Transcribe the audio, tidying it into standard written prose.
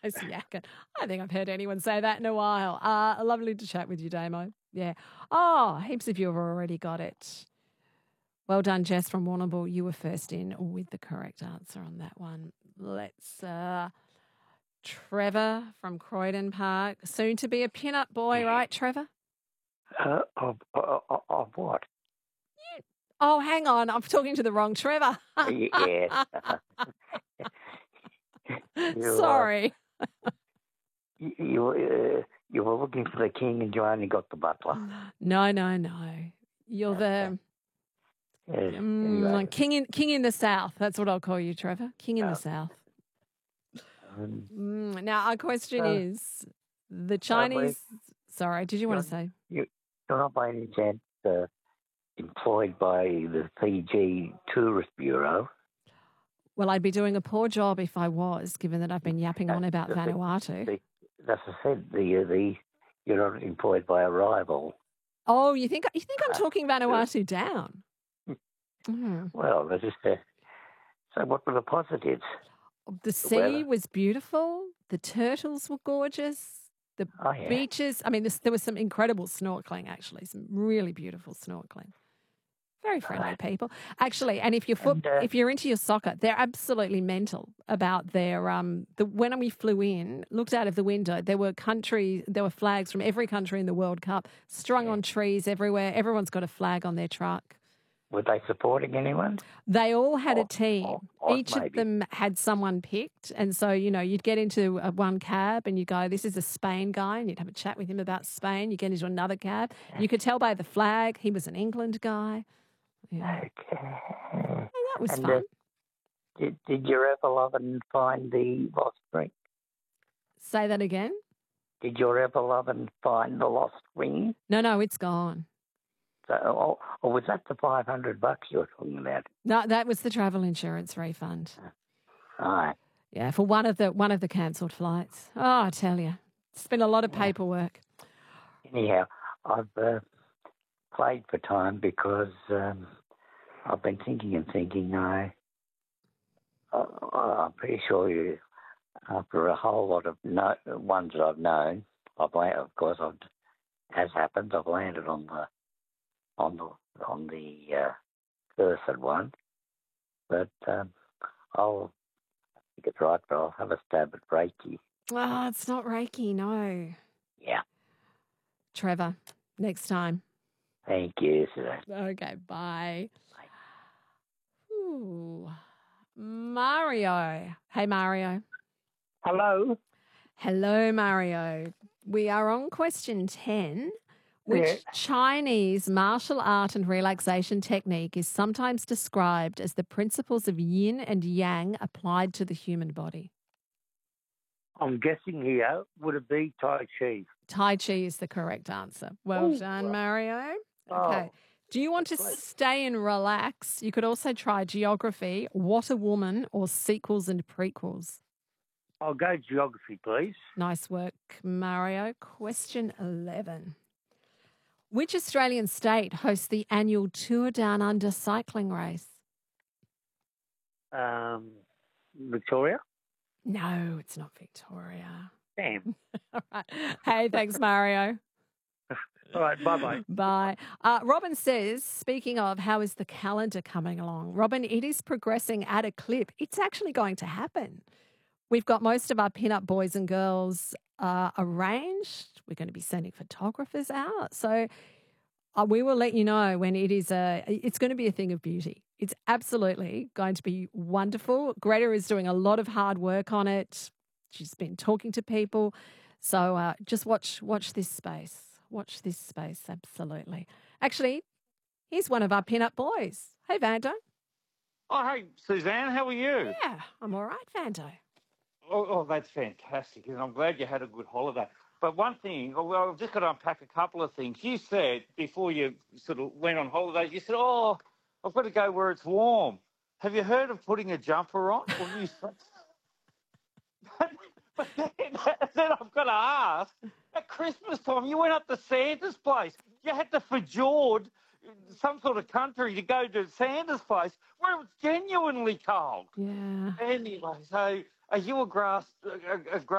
Nice yakking. I don't think I've heard anyone say that in a while. Lovely to chat with you, Damo. Yeah. Oh, heaps of you have already got it. Well done, Jess from Warrnambool. You were first in with the correct answer on that one. Let's Trevor from Croydon Park. Soon to be a pin-up boy, right, Trevor? Of what? Oh, hang on. I'm talking to the wrong Trevor. Yes. Sorry. You were looking for the king and you only got the butler. No. You're the Yes. Anyway. king in the south. That's what I'll call you, Trevor. King in the south. Now, our question is, the Chinese... Sorry, did you want to say? You're not by any chance employed by the Fiji Tourist Bureau? Well, I'd be doing a poor job if I was, given that I've been yapping on about Vanuatu. That's I said. You're not employed by a rival. Oh, you think I'm talking Vanuatu down? Well, that's just so what were the positives? The sea was beautiful. The turtles were gorgeous. The beaches. I mean, there was some incredible snorkeling, actually. Some really beautiful snorkeling. Very friendly people, actually. And if you're into your soccer, they're absolutely mental about their when we flew in, looked out of the window, there were flags from every country in the World Cup strung on trees everywhere. Everyone's got a flag on their truck. Were they supporting anyone? They all had a team. Each of them had someone picked. And so, you'd get into one cab and you go, this is a Spain guy, and you'd have a chat with him about Spain. You get into another cab. You could tell by the flag he was an England guy. Yeah. Okay. And that was fun. Did your ever lovin' find the lost ring? Say that again? Did your ever lovin' find the lost ring? No, it's gone. So, or was that the $500 you were talking about? No, that was the travel insurance refund. Right. Yeah, for one of the cancelled flights. Oh, I tell you, it's been a lot of paperwork. Anyhow, I've played for time because I've been thinking. I'm pretty sure after a whole lot of ones that I've known, I've landed on the cursed one. But I'll think it's right, but I'll have a stab at Reiki. Oh, it's not Reiki, no. Yeah. Trevor, next time. Thank you, sir. Okay, bye. Ooh. Mario. Hey, Mario. Hello. Hello, Mario. We are on question 10. Which Chinese martial art and relaxation technique is sometimes described as the principles of yin and yang applied to the human body? I'm guessing here, would it be Tai Chi? Tai Chi is the correct answer. Well done, Mario. Okay. Do you want to stay and relax? You could also try geography, What a Woman, or sequels and prequels. I'll go geography, please. Nice work, Mario. Question 11. Which Australian state hosts the annual Tour Down Under cycling race? Victoria? No, it's not Victoria. Damn. All right. Hey, thanks, Mario. All right, bye-bye. Bye. Robin says, speaking of, how is the calendar coming along? Robin, it is progressing at a clip. It's actually going to happen. We've got most of our pin-up boys and girls arranged. We're going to be sending photographers out. So we will let you know when it's going to be a thing of beauty. It's absolutely going to be wonderful. Greta is doing a lot of hard work on it. She's been talking to people. So just watch this space. Watch this space, absolutely. Actually, here's one of our pin-up boys. Hey, Vando. Oh, hey, Suzanne, how are you? Yeah, I'm all right, Vando. Oh, that's fantastic. And I'm glad you had a good holiday. But one thing, I've just got to unpack a couple of things. You said before you sort of went on holidays, you said, I've got to go where it's warm. Have you heard of putting a jumper on? But then I've got to ask, at Christmas time, you went up to Santa's place. You had to fjord some sort of country to go to Santa's place where it was genuinely cold. Yeah. Anyway, so are you a grass